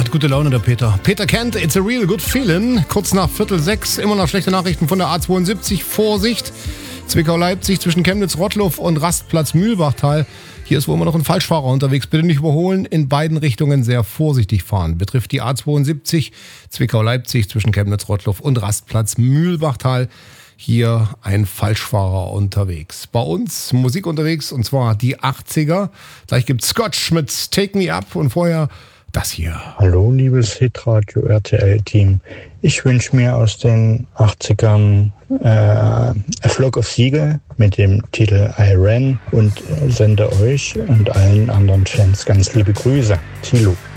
Hat gute Laune, der Peter. Peter Kent, It's a Real Good Feeling. Kurz nach 5:45, immer noch schlechte Nachrichten von der A72. Vorsicht, Zwickau-Leipzig zwischen Chemnitz-Rottluff und Rastplatz Mühlbachtal. Hier ist wohl immer noch ein Falschfahrer unterwegs. Bitte nicht überholen, in beiden Richtungen sehr vorsichtig fahren. Betrifft die A72, Zwickau-Leipzig zwischen Chemnitz-Rottluff und Rastplatz Mühlbachtal. Hier ein Falschfahrer unterwegs. Bei uns Musik unterwegs, und zwar die 80er. Gleich gibt's Scotch mit Take Me Up und vorher das hier. Hallo, liebes Hitradio RTL-Team. Ich wünsche mir aus den 80ern A Flock of Seagull mit dem Titel I Ran und sende euch und allen anderen Fans ganz liebe Grüße. Thilo.